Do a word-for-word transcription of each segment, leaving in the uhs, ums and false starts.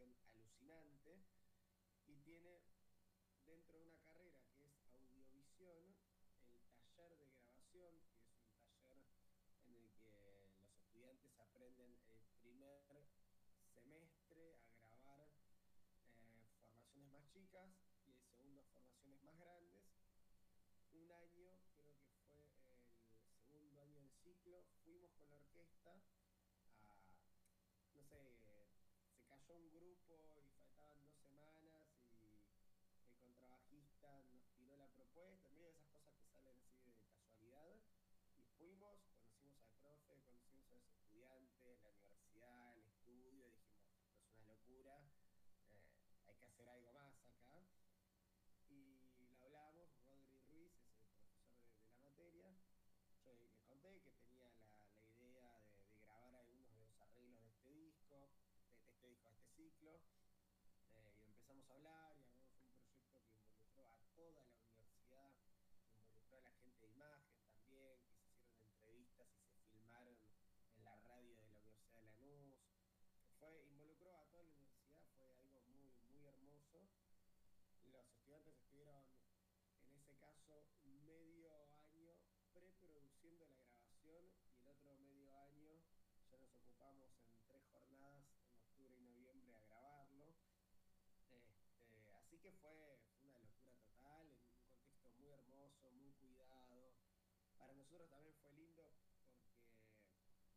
formación alucinante y tiene dentro de una carrera que es audiovisión, el taller de grabación, que es un taller en el que los estudiantes aprenden el primer semestre a grabar eh, formaciones más chicas y el segundo formaciones más grandes. Un año, creo que fue el segundo año del ciclo, fuimos con la orquesta a, no sé, se cayó un grupo y faltaban dos semanas y el contrabajista nos tiró la propuesta, en medio de esas cosas que salen así de casualidad, y fuimos, conocimos al profe, conocimos a los estudiantes, la universidad, el estudio, y dijimos, esto es una locura, eh, hay que hacer algo más acá. Y lo hablamos, Rodri Ruiz es el profesor de, de la materia. Yo le, le conté que tenía la, la idea de, de grabar algunos de los arreglos de este disco, de, de este disco, de este ciclo. Eh, y empezamos a hablar y armamos un proyecto que involucró a toda la universidad, que involucró a la gente de imagen también, que se hicieron entrevistas y se filmaron en la radio de la Universidad de Lanús. Fue, involucró a toda la universidad, fue algo muy, muy hermoso. Los estudiantes estuvieron, en ese caso, medio año preproduciendo la grabación y el otro medio año ya nos ocupamos en tres jornadas, en octubre y noviembre, a grabarlo. Este, así que fue, fue una locura total, en un contexto muy hermoso, muy cuidado. Para nosotros también fue lindo porque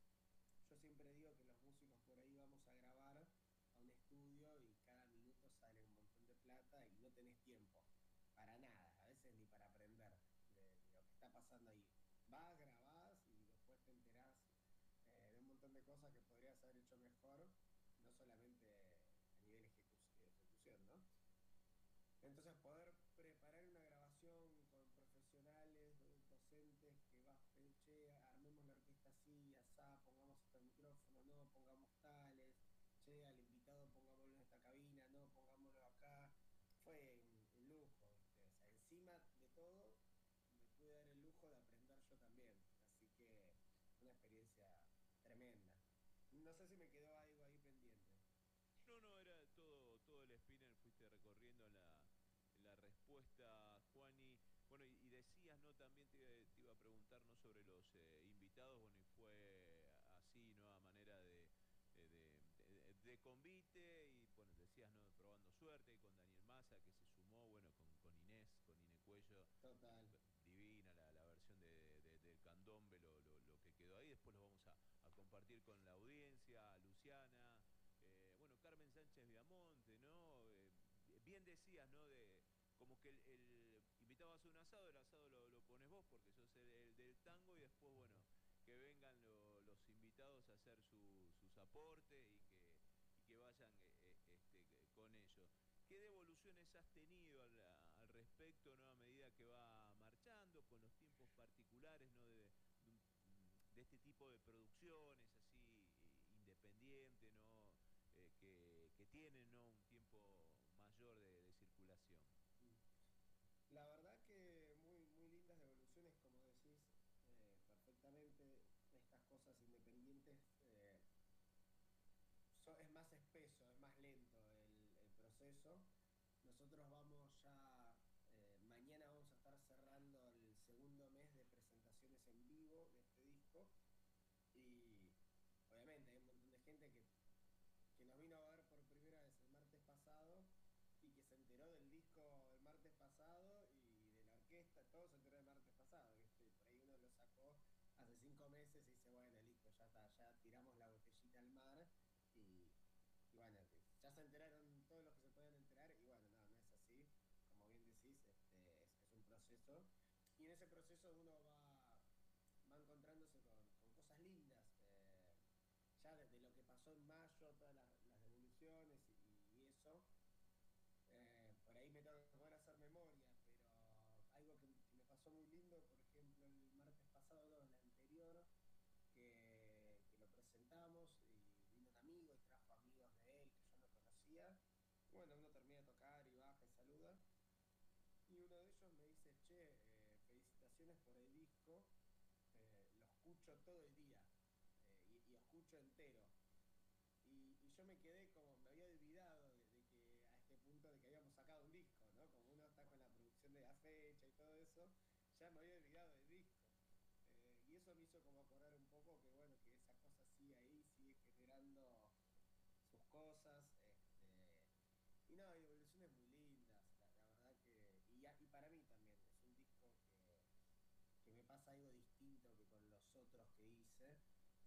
yo siempre digo que los músicos por ahí vamos a grabar a un estudio y cada minuto sale un montón de plata y no tenés tiempo para nada, a veces ni para aprender de, de lo que está pasando ahí. Vas, grabás y después te enterás eh, de un montón de cosas que podrías haber hecho mejor, no solamente a nivel ejecu ejecución, ¿no? Entonces poder preparar una grabación con profesionales, docentes, que vas, che, armemos la orquesta así, asá, pongamos este micrófono, no, pongamos tales, che, al invitado pongámoslo en esta cabina, no, pongámoslo acá. Fue un, un lujo, ¿viste? O sea, encima de todo, me pude dar el lujo de aprender yo también. Así que una experiencia tremenda. No sé si me quedó algo ahí pendiente. No, no, era todo, todo el spinner, fuiste recorriendo la, la respuesta, Juani. Bueno, y, y decías, ¿no? También te, te iba a preguntar, ¿no? Sobre los eh, invitados, bueno, y fue así, ¿no? A manera de, de, de- de- de convite, y bueno, decías, ¿no? Probando suerte, y con Daniel Massa, que se sumó, bueno, con, con Inés, con Inés Cuello, bueno, Total. divina la, la versión de, de- del candombe, lo, lo, lo que quedó ahí. Después lo vamos a, a compartir con la audiencia, a Luciana. Eh, bueno, Carmen Sánchez Viamonte, ¿no? Eh, bien decías, ¿no? De como que el, el invitado a hacer un asado, el asado lo, lo pones vos porque sos el, el del tango, y después, bueno, que vengan lo- los invitados a hacer su- sus aportes, y que, y que vayan eh, eh, este, con ellos. ¿Qué devoluciones has tenido al, al respecto, ¿no? A medida que va marchando, con los tiempos particulares, ¿no? De, de un- de este tipo de producciones así eh, independiente, ¿no? Eh, que, que tienen, ¿no? Un tiempo mayor de, de circulación. La verdad que muy, muy lindas devoluciones, como decís eh, perfectamente, estas cosas independientes, eh, so- es más espeso, es más lento el, el proceso. Nosotros vamos ya, eh, mañana vamos a estar cerrando el segundo mes de presentaciones en vivo de este disco y obviamente hay un montón de gente que que nos vino a ver por primera vez el martes pasado y que se enteró del disco el martes pasado y de la orquesta, todo se enteró el martes pasado, ¿viste? Y por ahí uno lo sacó hace cinco meses y dice, bueno, listo, ya está, ya tiramos la botellita al mar y, y bueno, ya se enteraron todos los que se podían enterar y bueno, no, no es así, como bien decís, este, es, es un proceso y en ese proceso uno va, va encontrándose con, con cosas lindas. Eh, ya desde lo que pasó en mayo, todas las, las devoluciones y, y eso, eh, por ahí me tengo que poner a hacer memoria, pero algo que, que me pasó muy lindo, por ejemplo, el martes pasado, no, el anterior, que, que lo presentamos y vino un amigo y trajo amigos de él que yo no conocía. Bueno, uno termina de tocar y baja y saluda. Y uno de ellos me dice, che, eh, felicitaciones por el disco, eh, lo escucho todo el día eh, y, y escucho entero. Y, y yo me quedé como, me había olvidado la fecha y todo eso, ya me había olvidado del disco. Eh, y eso me hizo como acordar un poco que bueno, que esa cosa sigue ahí, sigue generando sus cosas, este, y no, hay evoluciones muy lindas, la, la verdad que, y, y para mí también, es un disco que, que me pasa algo distinto que con los otros que hice,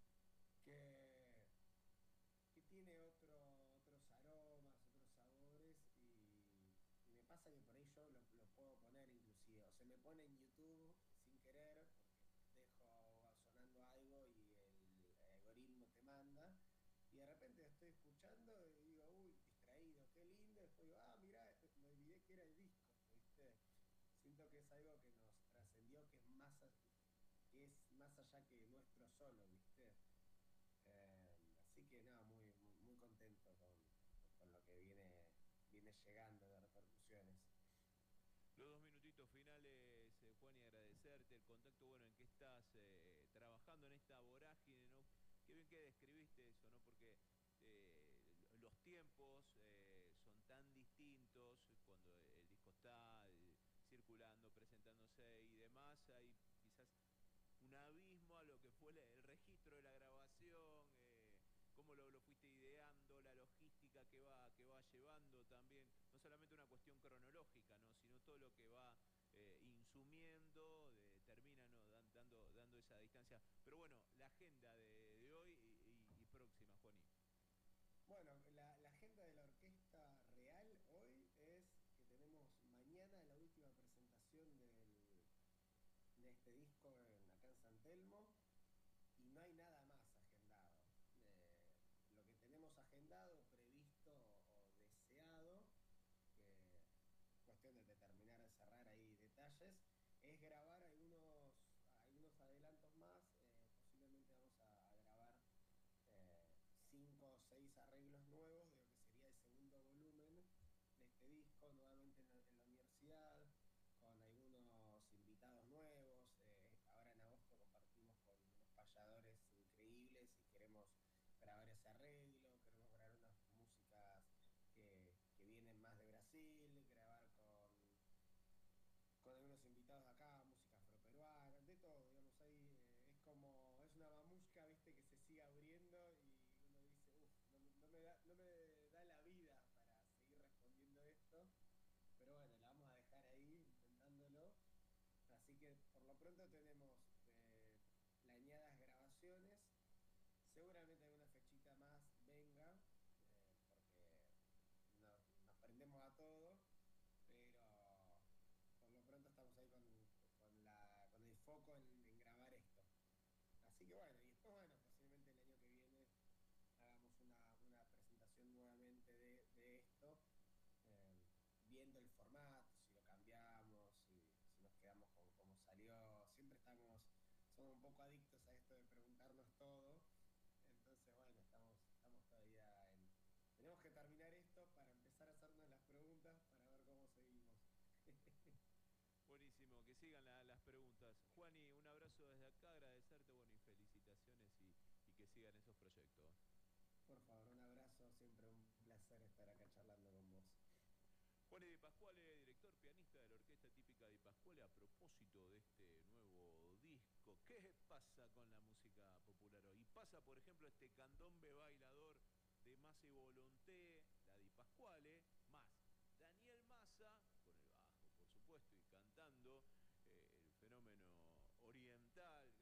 que, que tiene otro, otros aromas, otros sabores, y, y me pasa que por ahí yo lo, lo puedo poner inclusive, o se me pone en YouTube sin querer, porque dejo sonando algo y el algoritmo te manda, y de repente estoy escuchando y digo, uy, distraído, qué lindo, después digo, ah, mirá, me olvidé que era el disco, ¿viste? Siento que es algo que nos trascendió, que es más, que es más allá que nuestro solo, ¿viste? Eh, así que nada, no, muy, muy, muy contento con, con lo que viene, viene llegando de repercusiones. Los dos minutitos finales, eh, Juan, y agradecerte el contacto, bueno, en que estás eh, trabajando en esta vorágine, ¿no? Qué bien que describiste eso, ¿no? Porque eh, los tiempos eh, son tan distintos cuando el disco está eh, circulando, presentándose y demás. Hay quizás un abismo a lo que fue el registro de la grabación, eh, cómo lo, lo, fuiste ideando, la logística que va, que va llevando también, no solamente una cuestión cronológica, ¿no? Sino todo lo que va eh, insumiendo, de, termina, ¿no? Dan, dando, dando esa distancia. Pero bueno, la agenda de, de hoy y, y, y próxima, Juaní. Bueno, la, la agenda de la orquesta real hoy es que tenemos mañana la última presentación del, de este disco en, acá en San Telmo, y no hay nada más agendado. Eh, lo que tenemos agendado, previsto o deseado, que cuestión de terminar de cerrar ahí detalles, es grabar algunos, algunos adelantos más. Eh, posiblemente vamos a, a grabar eh, cinco o seis arreglos nuevos de lo que sería el segundo volumen de este disco, nuevamente en la, en la universidad, con algunos invitados nuevos. Eh, ahora en agosto compartimos con unos payadores increíbles y queremos grabar ese arreglo, queremos grabar unas músicas que, que vienen más de Brasil, grabar con, con algunos invitados de acá, música afroperuana, de todo, digamos, ahí eh, es como, es una mamushka, viste, que se sigue abriendo y uno dice, uff, no, no, me da, no me da la vida para seguir respondiendo esto, pero bueno, la vamos a dejar ahí intentándolo. Así que por lo pronto tenemos eh, planeadas grabaciones, seguramente alguna fechita más venga, eh, porque nos, nos prendemos a todo, pero por lo pronto estamos ahí con, con, la, con el foco en, en grabar esto. Así que bueno, y después bueno, posiblemente el año que viene hagamos una, una presentación nuevamente de, de esto, eh, viendo el formato, si lo cambiamos, si, si nos quedamos con cómo salió. Siempre estamos, somos un poco adictos a esto de preguntarnos todo. Entonces, bueno, estamos, estamos todavía en... Tenemos que terminar esto para empezar a hacernos las preguntas para ver cómo seguimos. Buenísimo, que sigan la, las preguntas. Juani, un abrazo desde acá, agradecerte, bueno, y felicitaciones y, y que sigan esos proyectos. Por favor, un abrazo, siempre un placer estar acá charlando con vos. Juan Di Pasquale, director pianista de la Orquesta Típica Di Pasquale, a propósito de este nuevo disco. ¿Qué pasa con la música popular hoy? Y pasa, por ejemplo, este candombe bailador de Massa y Volonté, la Di Pasquale, más Daniel Massa, con el bajo, por supuesto, y cantando eh, el fenómeno oriental,